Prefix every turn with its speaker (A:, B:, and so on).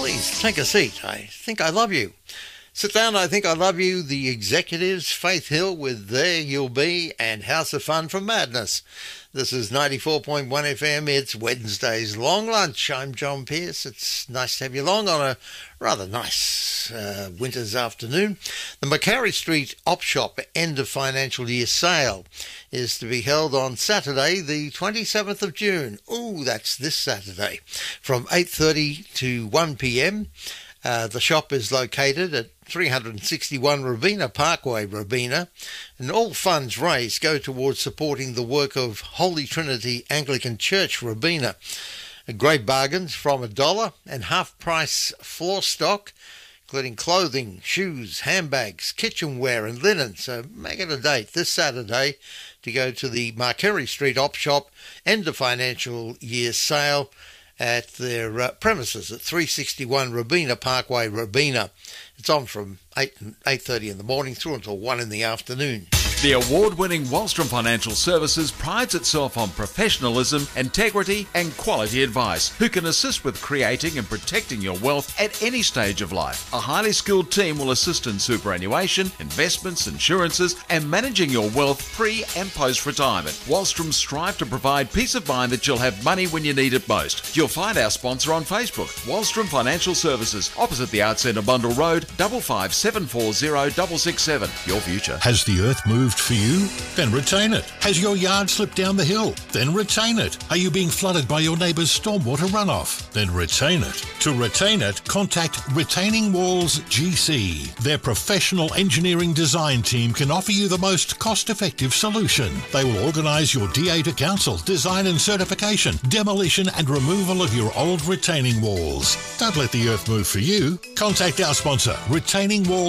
A: Please take a seat. I think I love you. Sit down, I think I love you. The Executives, Faith Hill with There You'll Be, and House of Fun from Madness. This is 94.1 FM. It's Wednesday's Long Lunch. I'm John Pierce. It's nice to have you along on a rather nice winter's afternoon. The Macquarie Street Op Shop end of financial year sale is to be held on Saturday, the 27th of June. Ooh, that's this Saturday, from 8:30 to 1 p.m. The shop is located at 361 Robina Parkway, Robina, and all funds raised go towards supporting the work of Holy Trinity Anglican Church, Robina. Great bargains from $1 and half-price floor stock, including clothing, shoes, handbags, kitchenware and linen. So make it a date this Saturday to go to the Macquarie Street Op Shop end of financial year sale at their premises at 361 Robina Parkway, Robina. It's on from 8:30 in the morning through until 1 in the afternoon.
B: The award-winning Wallstrom Financial Services prides itself on professionalism, integrity and quality advice, who can assist with creating and protecting your wealth at any stage of life. A highly skilled team will assist in superannuation, investments, insurances and managing your wealth pre and post-retirement. Wallstrom strive to provide peace of mind that you'll have money when you need it most. You'll find our sponsor on Facebook, Wallstrom Financial Services, opposite the Arts Centre, Bundle Road, 55740667. Your future.
C: Has the earth moved for you? Then retain it. Has your yard slipped down the hill? Then retain it. Are you being flooded by your neighbour's stormwater runoff? Then retain it. To retain it, contact Retaining Walls GC. Their professional engineering design team can offer you the most cost-effective solution. They will organise your DA to council, design and certification, demolition and removal of your old retaining walls. Don't let the earth move for you. Contact our sponsor, Retaining Walls